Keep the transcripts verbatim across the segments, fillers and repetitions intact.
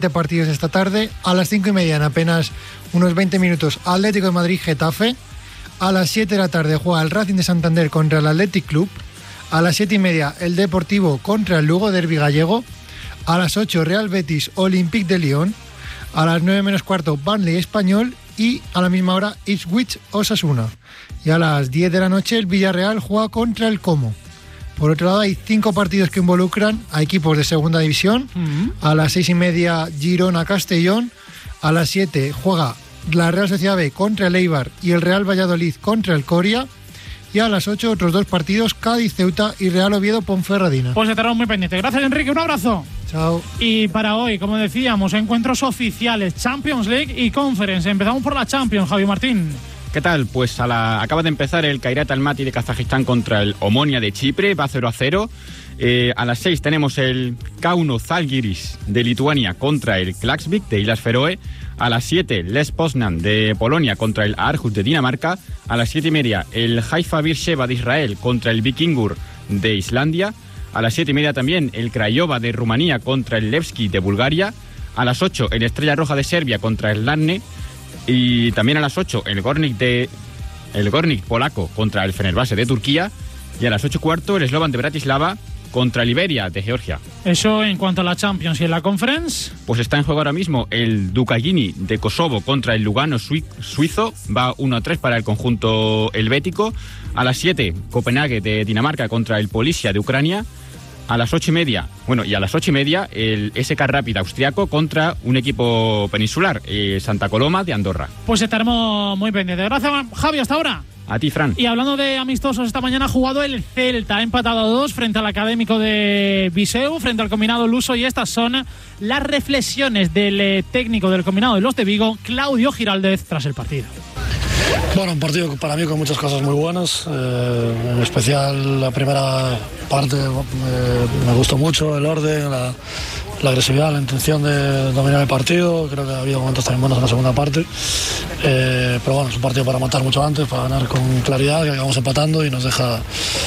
partidos esta tarde. A las cinco y media, en apenas unos veinte minutos, Atlético de Madrid-Getafe. A las siete de la tarde juega el Racing de Santander contra el Athletic Club. A las siete y media, el Deportivo contra el Lugo, derbi gallego. A las ocho, Real Betis Olympique de Lyon. A las nueve menos cuarto, Burnley Español. Y a la misma hora, Ipswich Osasuna. Y a las diez de la noche, el Villarreal juega contra el Como. Por otro lado, hay cinco partidos que involucran a equipos de segunda división. Uh-huh. A las seis y media, Girona-Castellón. A las siete juega la Real Sociedad B contra el Eibar y el Real Valladolid contra el Coria. Y a las ocho, otros dos partidos, Cádiz-Ceuta y Real Oviedo-Ponferradina. Pues estaremos muy pendientes. Gracias, Enrique. Un abrazo. Chao. Y para hoy, como decíamos, encuentros oficiales, Champions League y Conference. Empezamos por la Champions, Javi Martín. ¿Qué tal? Pues a la, acaba de empezar el Kairat Almaty de Kazajistán contra el Omonia de Chipre, va cero a cero. Eh, a las seis tenemos el Kauno Zalgiris de Lituania contra el Klaksvik de Islas Feroe. A las siete, Lech Poznan de Polonia contra el Aarhus de Dinamarca. A las siete y media, el Haifa Beersheva de Israel contra el Vikingur de Islandia. A las siete y media también, el Craiova de Rumanía contra el Levski de Bulgaria. A las ocho, el Estrella Roja de Serbia contra el Larne. Y también a las ocho, el Gornik de el Gornik polaco contra el Fenerbahce de Turquía. Y a las ocho y cuarto, el Slovan de Bratislava contra el Iberia de Georgia. Eso en cuanto a la Champions. ¿Y en la Conference? Pues está en juego ahora mismo el Dukagini de Kosovo contra el Lugano suizo. Va uno a tres para el conjunto helvético. A las siete, Copenhague de Dinamarca contra el Polisia de Ucrania. A las ocho y media, bueno, y a las ocho y media, el S K Rapid austriaco contra un equipo peninsular, eh, Santa Coloma de Andorra. Pues estaremos muy pendientes. Gracias, Javi, hasta ahora. A ti, Fran. Y hablando de amistosos, esta mañana ha jugado el Celta, ha empatado a dos frente al Académico de Viseu, frente al combinado luso, y estas son las reflexiones del eh, técnico del combinado de los de Vigo, Claudio Giraldez, tras el partido. Bueno, un partido para mí con muchas cosas muy buenas, eh, en especial la primera parte eh, me gustó mucho, el orden, la, la agresividad, la intención de dominar el partido. Creo que ha habido momentos también buenos en la segunda parte, eh, pero bueno, es un partido para matar mucho antes, para ganar con claridad, que acabamos empatando y nos deja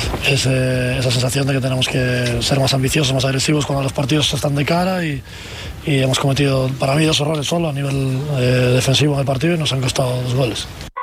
ese, esa sensación de que tenemos que ser más ambiciosos, más agresivos cuando los partidos están de cara, y, y hemos cometido para mí dos errores solo a nivel eh, defensivo en el partido y nos han costado dos goles.